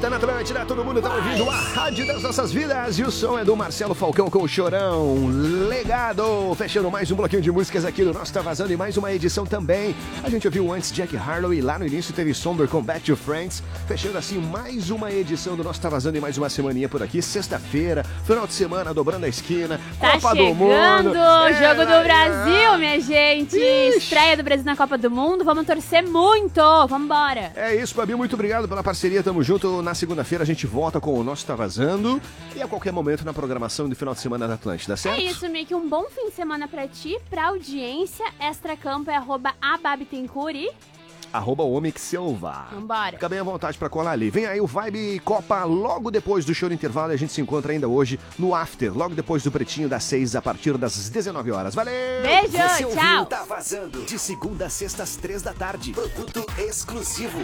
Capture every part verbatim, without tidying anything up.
Tá na Atlântida, todo mundo tá ouvindo a rádio das nossas vidas. E o som é do Marcelo Falcão com o Chorão. Legado! Fechando mais um bloquinho de músicas aqui do nosso Tá Vazando e mais uma edição também. A gente ouviu antes Jack Harlow e lá no início teve Somber com Back to Friends. Fechando assim mais uma edição do nosso Tá Vazando e mais uma semaninha por aqui. Sexta-feira, final de semana, dobrando a esquina. Tá Copa chegando do Mundo. o Jogo É, do Brasil, minha gente. Ixi. Estreia do Brasil na Copa do Mundo. Vamos torcer muito. Vambora. É isso, Babi, muito obrigado pela parceria, tamo junto. Na segunda-feira a gente volta com o nosso Tá Vazando e a qualquer momento na programação do final de semana da Atlântida, certo? É isso, Mickey. Um bom fim de semana pra ti, pra audiência. Extracampo é arroba ababitencuri. Arroba Omix Silva. Vambora. Fica bem à vontade pra colar ali. Vem aí o Vibe Copa logo depois do show do intervalo e a gente se encontra ainda hoje no After, logo depois do Pretinho das seis, a partir das dezenove horas. Valeu! Beijo, Você ouviu tchau. Tá Vazando, de segunda a sexta às três da tarde. Produto exclusivo.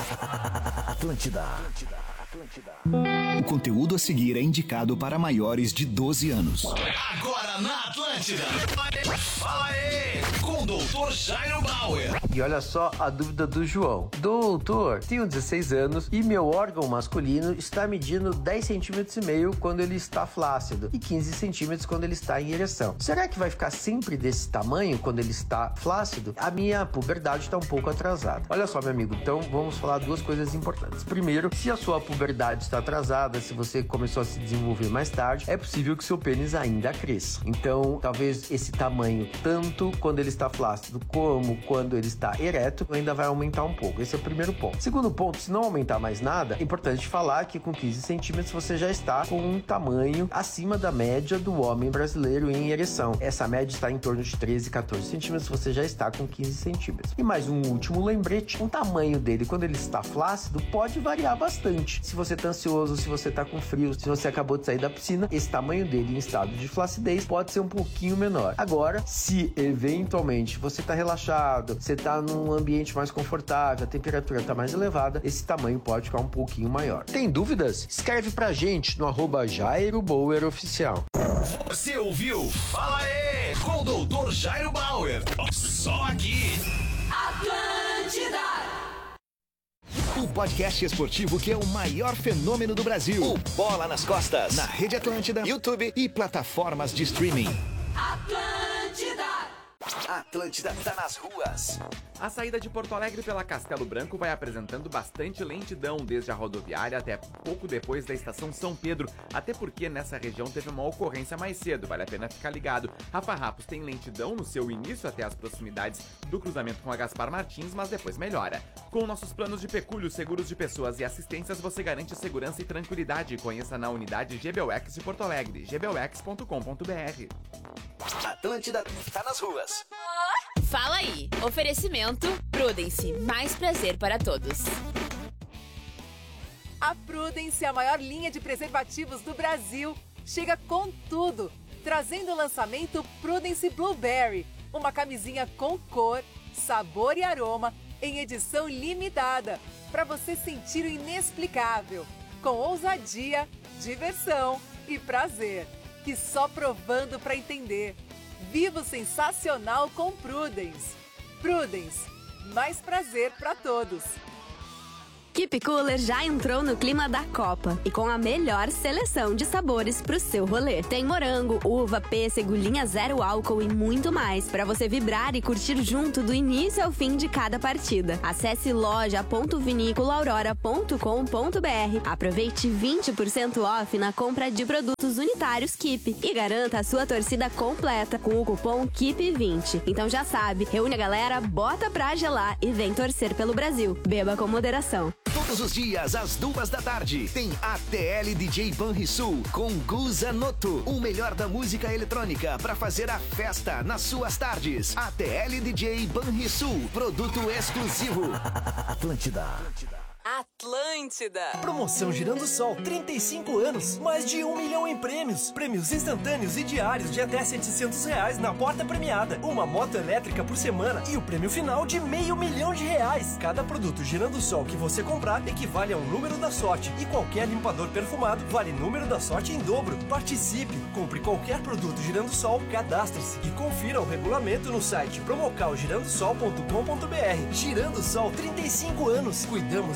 Atlântida. Atlântida. Atlântida. O conteúdo a seguir é indicado para maiores de doze anos. Agora na Atlântida. Fala aí, com o doutor Jairo Bauer. E olha só a dúvida do João. Doutor, tenho dezesseis anos e meu órgão masculino está medindo dez centímetros e meio quando ele está flácido e quinze centímetros quando ele está em ereção. Será que vai ficar sempre desse tamanho quando ele está flácido? A minha puberdade está um pouco atrasada. Olha só, meu amigo, então vamos falar duas coisas importantes. Primeiro, se a sua puberdade está atrasada, se você começou a se desenvolver mais tarde, é possível que seu pênis ainda cresça. Então, talvez esse tamanho, tanto quando ele está flácido como quando ele está ereto, ainda vai aumentar um pouco. Esse é o primeiro ponto. Segundo ponto, se não aumentar mais nada, é importante falar que com quinze centímetros você já está com um tamanho acima da média do homem brasileiro em ereção. Essa média está em torno de treze, quatorze centímetros, você já está com quinze centímetros. E mais um último lembrete, o tamanho dele quando ele está flácido pode variar bastante. Se você está ansioso, se você está com frio, se você acabou de sair da piscina, esse tamanho dele em estado de flacidez pode ser um pouquinho menor. Agora, se eventualmente você está relaxado, você está num ambiente mais confortável, a temperatura está mais elevada, esse tamanho pode ficar um pouquinho maior. Tem dúvidas? Escreve pra gente no arroba Jairo Bauer Oficial. Você ouviu? Fala aí, com o doutor Jairo Bauer. Só aqui. Atlântida. O podcast esportivo que é o maior fenômeno do Brasil. O Bola nas Costas. Na Rede Atlântida, YouTube e plataformas de streaming. Atlântida. Atlântida tá nas ruas. A saída de Porto Alegre pela Castelo Branco vai apresentando bastante lentidão desde a rodoviária até pouco depois da estação São Pedro, até porque nessa região teve uma ocorrência mais cedo, vale a pena ficar ligado. A Farrapos tem lentidão no seu início até as proximidades do cruzamento com a Gaspar Martins, mas depois melhora. Com nossos planos de pecúlio, seguros de pessoas e assistências, você garante segurança e tranquilidade. Conheça na unidade G B U X de Porto Alegre, g b u x ponto com ponto b r. Atlântida tá nas ruas. Fala aí, oferecimento Prudence, mais prazer para todos. A Prudence, a maior linha de preservativos do Brasil, chega com tudo, trazendo o lançamento Prudence Blueberry, uma camisinha com cor, sabor e aroma em edição limitada, para você sentir o inexplicável, com ousadia, diversão e prazer, que só provando para entender. Viva o sensacional com Prudence. Prudence, mais prazer para todos. Keep Cooler já entrou no clima da Copa e com a melhor seleção de sabores pro seu rolê. Tem morango, uva, pêssego, linha zero álcool e muito mais para você vibrar e curtir junto do início ao fim de cada partida. Acesse loja ponto vinícola aurora ponto com ponto b r, aproveite vinte por cento off na compra de produtos unitários Keep e garanta a sua torcida completa com o cupom Keep vinte. Então já sabe, reúne a galera, bota pra gelar e vem torcer pelo Brasil. Beba com moderação. Todos os dias, às duas da tarde, tem A T L D J Banrisul com Guza Noto. O melhor da música eletrônica para fazer a festa nas suas tardes. A T L D J Banrisul, produto exclusivo. Atlântida. Atlântida. Promoção Girando Sol, trinta e cinco anos, mais de um milhão em prêmios. Prêmios instantâneos e diários de até setecentos reais na porta premiada. Uma moto elétrica por semana e o prêmio final de meio milhão de reais. Cada produto Girando Sol que você comprar equivale a um número da sorte. E qualquer limpador perfumado vale número da sorte em dobro. Participe, compre qualquer produto Girando Sol, cadastre-se e confira o regulamento no site promocal girando sol ponto com ponto b r. Girando Sol, trinta e cinco anos. Cuidamos de cada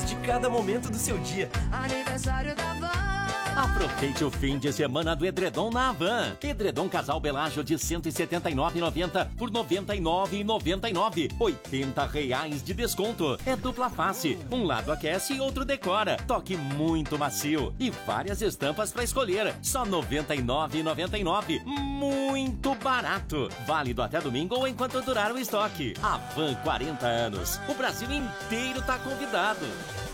cada momento do seu dia. Aniversário da Van. Aproveite o fim de semana do edredom na Havan. Edredom casal Belágio de cento e setenta e nove reais e noventa centavos por noventa e nove reais e noventa e nove centavos. oitenta reais de desconto. É dupla face. Um lado aquece e outro decora. Toque muito macio. E várias estampas para escolher. Só noventa e nove reais e noventa e nove centavos. Muito barato. Válido até domingo ou enquanto durar o estoque. Havan, quarenta anos. O Brasil inteiro tá convidado.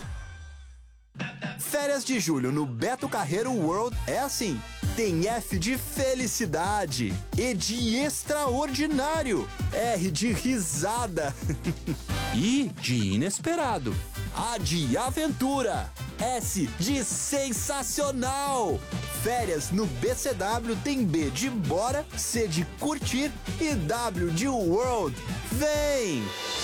Férias de julho no Beto Carreiro World é assim. Tem F de felicidade, E de extraordinário, R de risada, I de inesperado, A de aventura, S de sensacional. Férias no B C W tem B de bora, C de curtir e W de world. Vem!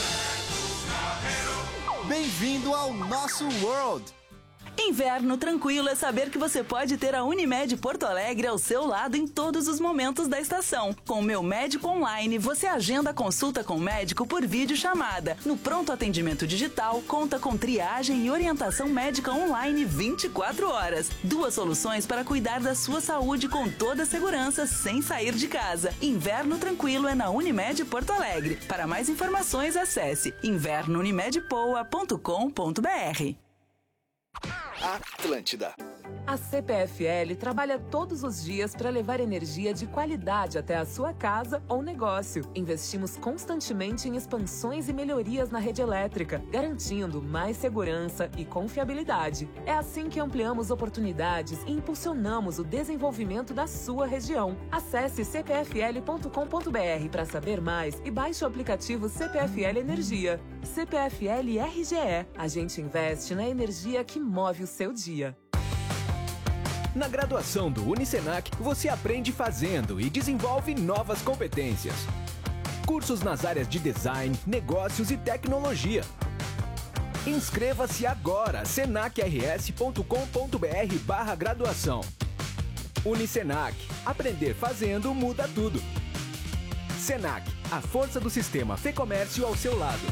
Bem-vindo ao nosso world! Inverno tranquilo é saber que você pode ter a Unimed Porto Alegre ao seu lado em todos os momentos da estação. Com o Meu Médico Online, você agenda a consulta com o médico por videochamada. No pronto atendimento digital, conta com triagem e orientação médica online vinte e quatro horas. Duas soluções para cuidar da sua saúde com toda a segurança, sem sair de casa. Inverno tranquilo é na Unimed Porto Alegre. Para mais informações, acesse inverno unimed poa ponto com ponto br. Atlântida. A C P F L trabalha todos os dias para levar energia de qualidade até a sua casa ou negócio. Investimos constantemente em expansões e melhorias na rede elétrica, garantindo mais segurança e confiabilidade. É assim que ampliamos oportunidades e impulsionamos o desenvolvimento da sua região. Acesse c p f l ponto com ponto br para saber mais e baixe o aplicativo C P F L Energia. C P F L R G E. A gente investe na energia que move o seu dia. Na graduação do Unicenac, você aprende fazendo e desenvolve novas competências. Cursos nas áreas de design, negócios e tecnologia. Inscreva-se agora, senac r s ponto com ponto br barra graduação. Unicenac, aprender fazendo muda tudo. Senac, a força do sistema Fê-Comércio ao seu lado.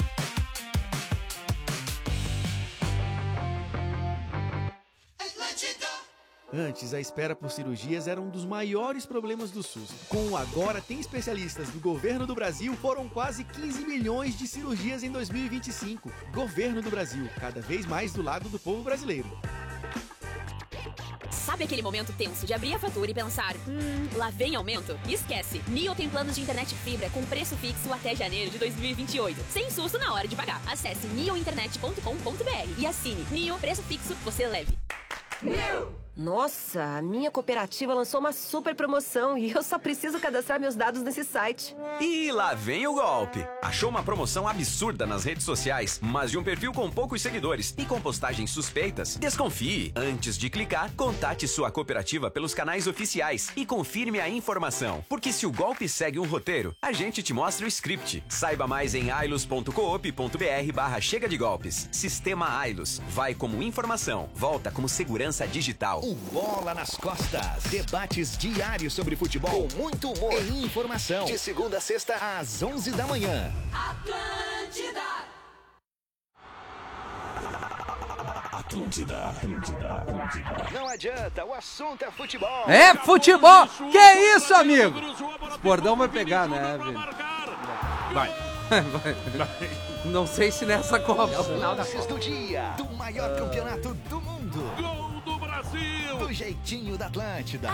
Antes, a espera por cirurgias era um dos maiores problemas do SUS. Com o Agora Tem Especialistas do Governo do Brasil, foram quase quinze milhões de cirurgias em dois mil e vinte e cinco. Governo do Brasil, cada vez mais do lado do povo brasileiro. Sabe aquele momento tenso de abrir a fatura e pensar, hum, lá vem aumento? Esquece! Nio tem planos de internet fibra com preço fixo até janeiro de dois mil e vinte e oito. Sem susto na hora de pagar. Acesse nio internet ponto com ponto br e assine. Nio, preço fixo, você leve. Nio! Nossa, a minha cooperativa lançou uma super promoção e eu só preciso cadastrar meus dados nesse site. E lá vem o golpe. Achou uma promoção absurda nas redes sociais, mas de um perfil com poucos seguidores e com postagens suspeitas? Desconfie. Antes de clicar, contate sua cooperativa pelos canais oficiais e confirme a informação. Porque se o golpe segue um roteiro, a gente te mostra o script. Saiba mais em ailos ponto coop ponto br barra chega de golpes. Sistema Ailos. Vai como informação, volta como segurança digital. O Bola nas Costas. Debates diários sobre futebol, com muito humor e informação. De segunda a sexta, às onze da manhã. Atlântida. Atlântida, Atlântida, Atlântida. Não adianta, o assunto é futebol. É futebol! Que é isso, amigo? O bordão vai pegar, né, velho? Vai. Vai. Não sei se nessa Copa. É o final da sexta do dia, do maior campeonato do mundo. Gol do Brasil! Do jeitinho da Atlântida.